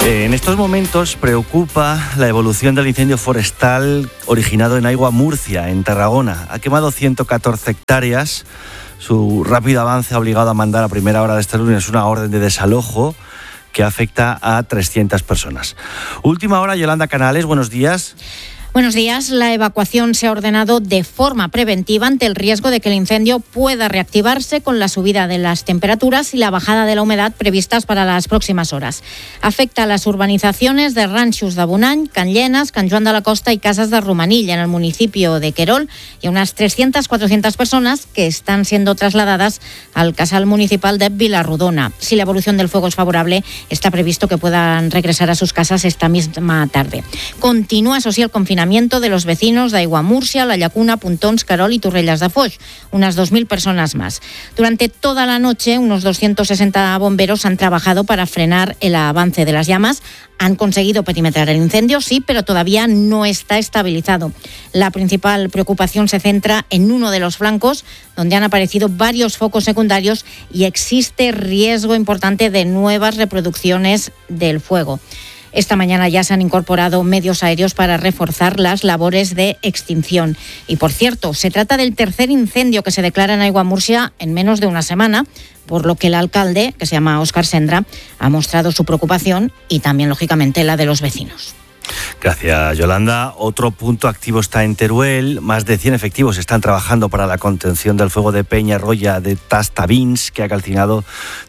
En estos momentos preocupa la evolución del incendio forestal originado en Aigua Murcia, en Tarragona. Ha quemado 114 hectáreas. Su rápido avance ha obligado a mandar a primera hora de este lunes una orden de desalojo que afecta a 300 personas. Última hora, Yolanda Canales, buenos días. Buenos días. La evacuación se ha ordenado de forma preventiva ante el riesgo de que el incendio pueda reactivarse con la subida de las temperaturas y la bajada de la humedad previstas para las próximas horas. Afecta a las urbanizaciones de Ranxos de Bonany, Can Llenas, Can Joan de la Costa y Casas de Romanilla, en el municipio de Querol, y unas 300-400 personas que están siendo trasladadas al casal municipal de Vilarrodona. Si la evolución del fuego es favorable, está previsto que puedan regresar a sus casas esta misma tarde. Continúa, eso sí, el confinamiento de los vecinos de Aigua Murcia, La Llacuna, Puntons, Querol y Torrelles de Foix, unas 2.000 personas más. Durante toda la noche, unos 260 bomberos han trabajado para frenar el avance de las llamas. Han conseguido perimetrar el incendio, sí, pero todavía no está estabilizado. La principal preocupación se centra en uno de los flancos, donde han aparecido varios focos secundarios y existe riesgo importante de nuevas reproducciones del fuego. Esta mañana ya se han incorporado medios aéreos para reforzar las labores de extinción. Y, por cierto, se trata del tercer incendio que se declara en Aigua Murcia en menos de una semana, por lo que el alcalde, que se llama Óscar Sendra, ha mostrado su preocupación y también, lógicamente, la de los vecinos. Gracias, Yolanda. Otro punto activo está en Teruel. Más de 100 efectivos están trabajando para la contención del fuego de Peñarroya de Tastavins, que ha calcinado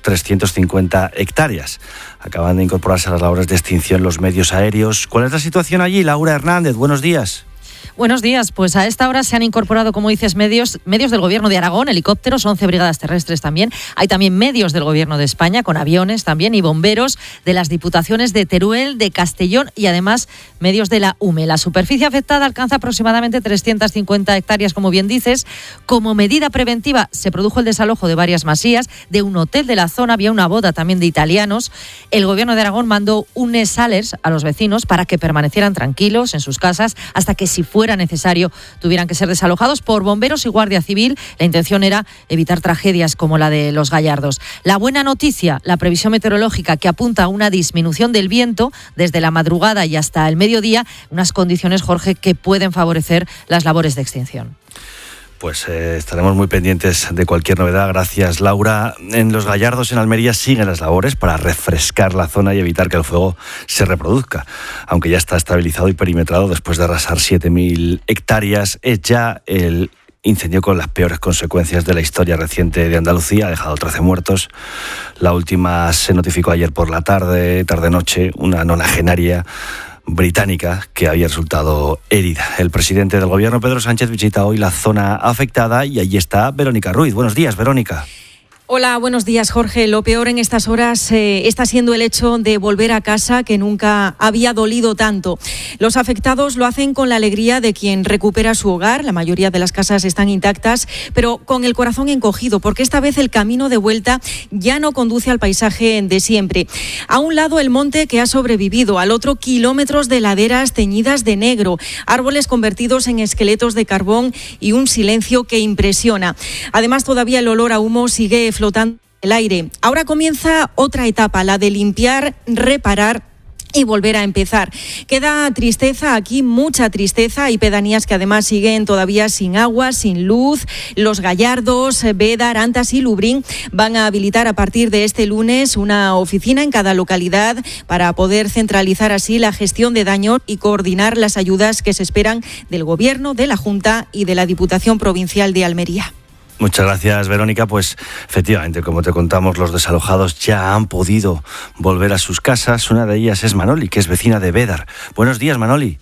350 hectáreas. Acaban de incorporarse a las labores de extinción los medios aéreos. ¿Cuál es la situación allí? Laura Hernández, buenos días. Buenos días. Pues a esta hora se han incorporado, como dices, medios del Gobierno de Aragón, helicópteros, 11 brigadas terrestres también. Hay también medios del Gobierno de España, con aviones también, y bomberos de las diputaciones de Teruel, de Castellón y además medios de la UME. La superficie afectada alcanza aproximadamente 350 hectáreas, como bien dices. Como medida preventiva se produjo el desalojo de varias masías, de un hotel de la zona, había una boda también de italianos. El Gobierno de Aragón mandó un salers a los vecinos para que permanecieran tranquilos en sus casas hasta que, si fuera necesario, tuvieran que ser desalojados por bomberos y Guardia Civil. La intención era evitar tragedias como la de los Gallardos. La buena noticia, la previsión meteorológica, que apunta a una disminución del viento desde la madrugada y hasta el mediodía, unas condiciones, Jorge, que pueden favorecer las labores de extinción. Pues estaremos muy pendientes de cualquier novedad. Gracias, Laura. En Los Gallardos, en Almería, siguen las labores para refrescar la zona y evitar que el fuego se reproduzca. Aunque ya está estabilizado y perimetrado después de arrasar 7.000 hectáreas, es ya el incendio con las peores consecuencias de la historia reciente de Andalucía. Ha dejado 13 muertos. La última se notificó ayer por la tarde-noche, una nonagenaria británica que había resultado herida. El presidente del gobierno, Pedro Sánchez, visita hoy la zona afectada y allí está Verónica Ruiz. Buenos días, Verónica. Hola, buenos días, Jorge. Lo peor en estas horas está siendo el hecho de volver a casa, que nunca había dolido tanto. Los afectados lo hacen con la alegría de quien recupera su hogar. La mayoría de las casas están intactas, pero con el corazón encogido, porque esta vez el camino de vuelta ya no conduce al paisaje de siempre. A un lado el monte que ha sobrevivido, al otro kilómetros de laderas teñidas de negro, árboles convertidos en esqueletos de carbón y un silencio que impresiona. Además, todavía el olor a humo sigue flotando en el aire. Ahora comienza otra etapa, la de limpiar, reparar y volver a empezar. Queda tristeza aquí, mucha tristeza. Hay pedanías que además siguen todavía sin agua, sin luz. Los Gallardos, Bédar, Antas y Lubrín van a habilitar a partir de este lunes una oficina en cada localidad para poder centralizar así la gestión de daños y coordinar las ayudas que se esperan del Gobierno, de la Junta y de la Diputación Provincial de Almería. Muchas gracias, Verónica. Pues efectivamente, como te contamos, los desalojados ya han podido volver a sus casas. Una de ellas es Manoli, que es vecina de Bédar. Buenos días, Manoli.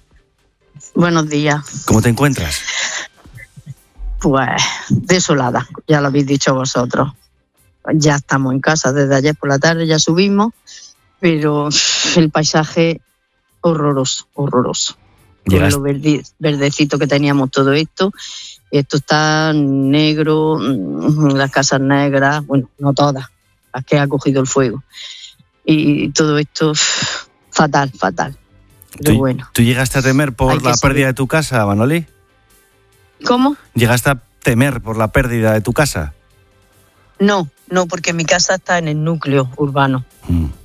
Buenos días. ¿Cómo te encuentras? Pues desolada, ya lo habéis dicho vosotros. Ya estamos en casa desde ayer por la tarde, ya subimos, pero el paisaje horroroso. Con lo verdecito que teníamos todo esto. Esto está negro, las casas negras, bueno, no todas, las que ha cogido el fuego. Y todo esto, fatal. Pero bueno. ¿Tú llegaste a temer por la pérdida de tu casa, Manoli? ¿Cómo? ¿Llegaste a temer por la pérdida de tu casa? No, porque mi casa está en el núcleo urbano.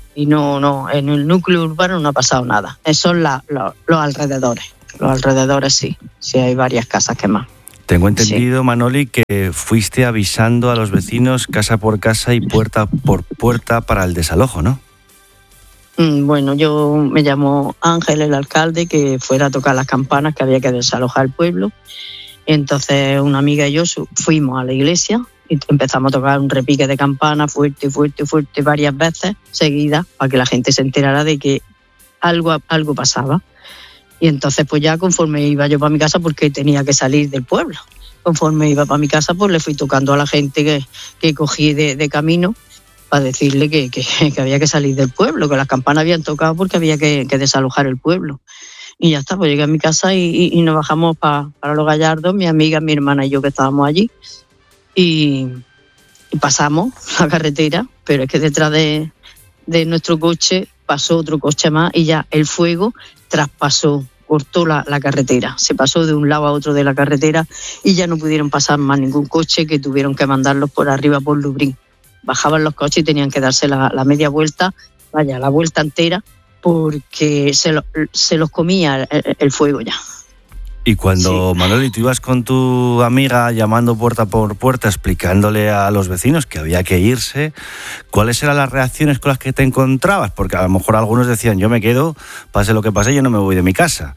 Y no, en el núcleo urbano no ha pasado nada. Son los alrededores. Los alrededores sí hay varias casas quemadas. Tengo entendido, Manoli, que fuiste avisando a los vecinos casa por casa y puerta por puerta para el desalojo, ¿no? Bueno, yo me llamó Ángel, el alcalde, que fuera a tocar las campanas, que había que desalojar el pueblo. Entonces una amiga y yo fuimos a la iglesia y empezamos a tocar un repique de campana fuerte, varias veces seguidas, para que la gente se enterara de que algo pasaba. Y entonces pues ya conforme iba yo para mi casa, porque tenía que salir del pueblo, conforme iba para mi casa pues le fui tocando a la gente que cogí de camino para decirle que había que salir del pueblo, que las campanas habían tocado porque había que desalojar el pueblo. Y ya está, pues llegué a mi casa y nos bajamos para Los Gallardos, mi amiga, mi hermana y yo, que estábamos allí. Y pasamos la carretera, pero es que detrás de nuestro coche pasó otro coche más y ya el fuego cortó la carretera. Se pasó de un lado a otro de la carretera y ya no pudieron pasar más ningún coche, que tuvieron que mandarlos por arriba por Lubrín. Bajaban los coches y tenían que darse la media vuelta, la vuelta entera, porque se los comía el fuego ya. Y cuando, Manoli, tú ibas con tu amiga llamando puerta por puerta, explicándole a los vecinos que había que irse, ¿cuáles eran las reacciones con las que te encontrabas? Porque a lo mejor algunos decían, yo me quedo, pase lo que pase, yo no me voy de mi casa.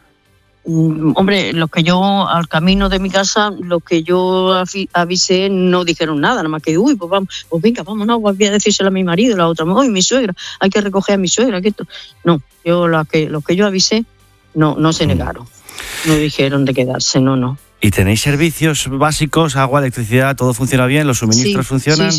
Hombre, al camino de mi casa, los que yo avisé no dijeron nada, nada más que, pues vamos, pues venga, vámonos, voy a decírselo a mi marido, la otra, mi suegra, hay que recoger a mi suegra. No, los que yo avisé no se negaron. No dijeron de quedarse, no. ¿Y tenéis servicios básicos, agua, electricidad, todo funciona bien, los suministros funcionan?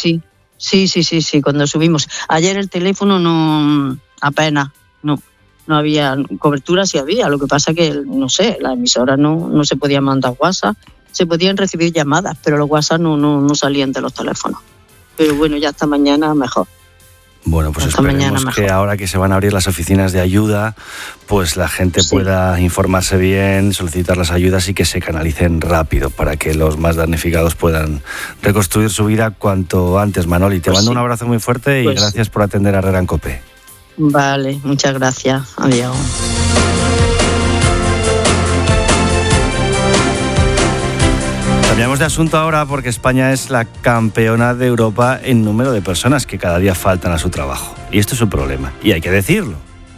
Sí, cuando subimos. Ayer el teléfono apenas, no había cobertura, sí había, lo que pasa que, no sé, las emisoras no se podían mandar WhatsApp, se podían recibir llamadas, pero los WhatsApp no salían de los teléfonos. Pero bueno, ya hasta mañana mejor. Bueno, pues esperemos que ahora que se van a abrir las oficinas de ayuda, pues la gente pueda informarse bien, solicitar las ayudas y que se canalicen rápido para que los más damnificados puedan reconstruir su vida cuanto antes. Manoli, te mando un abrazo muy fuerte y gracias por atender a Herrera en COPE. Vale, muchas gracias. Adiós. Cambiamos de asunto ahora porque España es la campeona de Europa en número de personas que cada día faltan a su trabajo. Y esto es un problema, y hay que decirlo.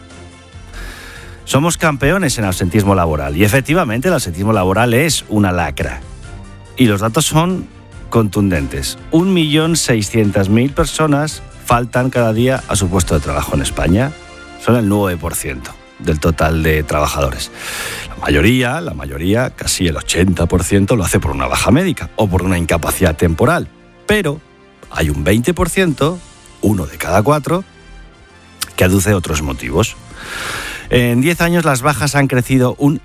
Somos campeones en absentismo laboral, y efectivamente el absentismo laboral es una lacra. Y los datos son contundentes. 1.600.000 personas faltan cada día a su puesto de trabajo en España. Son el 9% del total de trabajadores. La mayoría, casi el 80%, lo hace por una baja médica o por una incapacidad temporal. Pero hay un 20%, 1 de cada 4, que aduce otros motivos. En 10 años las bajas han crecido un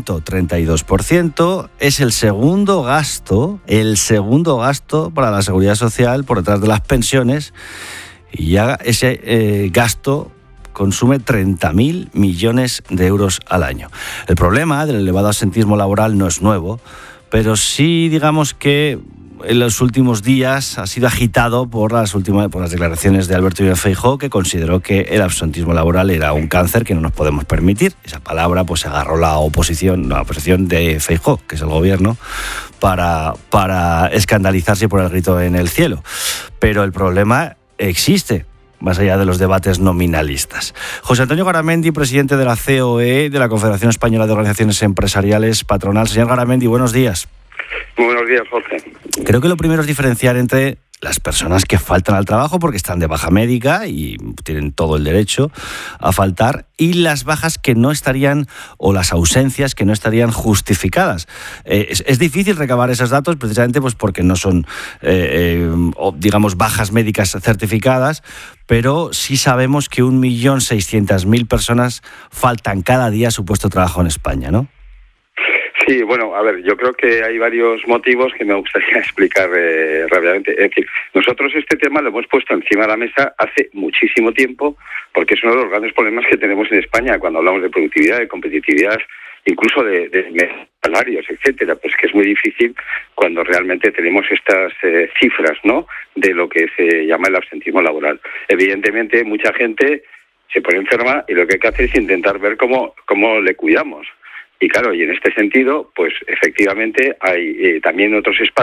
132%. Es el segundo gasto para la seguridad social por detrás de las pensiones. Y ya ese gasto consume 30.000 millones de euros al año. El problema del elevado absentismo laboral no es nuevo, pero sí digamos que en los últimos días ha sido agitado por las declaraciones de Alberto Núñez Feijóo, que consideró que el absentismo laboral era un cáncer que no nos podemos permitir. Esa palabra pues agarró la oposición de Feijóo, que es el gobierno, para escandalizarse por el grito en el cielo. Pero el problema existe, más allá de los debates nominalistas. José Antonio Garamendi, presidente de la COE, de la Confederación Española de Organizaciones Empresariales Patronal. Señor Garamendi, buenos días. Muy buenos días, Jorge. Creo que lo primero es diferenciar entre las personas que faltan al trabajo porque están de baja médica y tienen todo el derecho a faltar, y las bajas que no estarían, o las ausencias que no estarían justificadas. Es difícil recabar esos datos precisamente pues porque no son, digamos, bajas médicas certificadas, pero sí sabemos que 1.600.000 personas faltan cada día a su puesto de trabajo en España, ¿no? Sí, bueno, a ver, yo creo que hay varios motivos que me gustaría explicar rápidamente. Es decir, nosotros este tema lo hemos puesto encima de la mesa hace muchísimo tiempo, porque es uno de los grandes problemas que tenemos en España cuando hablamos de productividad, de competitividad incluso de salarios, etcétera. Pues que es muy difícil cuando realmente tenemos estas cifras, ¿no?, de lo que se llama el absentismo laboral. Evidentemente, mucha gente se pone enferma y lo que hay que hacer es intentar ver cómo le cuidamos. Y claro, y en este sentido, pues efectivamente hay también otros espacios